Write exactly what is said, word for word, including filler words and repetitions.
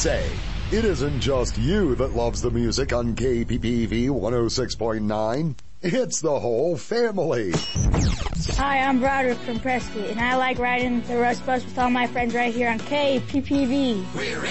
say, it isn't just you that loves the music on K P P V one oh six point nine. It's the whole family. Hi, I'm Broderick from Prescott, and I like riding the Rush Bus with all my friends right here on K P P V. We're